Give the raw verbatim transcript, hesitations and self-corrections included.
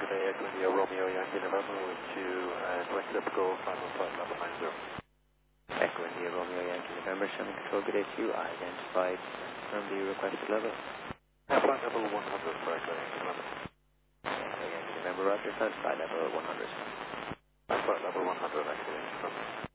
today, Echo India Romeo Yankee November with two and West Typical, final flight level nine zero. Echo India Romeo Yankee November, showing control good issue, identified from the requested level. Yeah, flight level one hundred for Echo Yankee November. Echo Yankee November, roger, satisfied level one hundred. Flight level one hundred, Echo Yankee November.